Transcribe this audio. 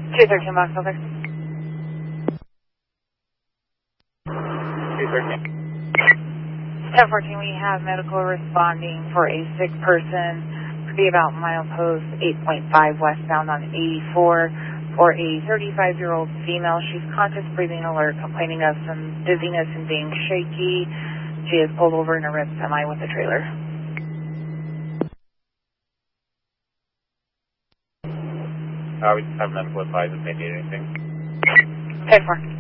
213 box over. 213. 1014, we have medical responding for a sick person to be about milepost 8.5 westbound on 84 for a 35-year-old female. She's conscious, breathing alert, complaining of some dizziness and being shaky. She is pulled over in a red semi with a trailer. We just have medical advice if they need anything. 10-4.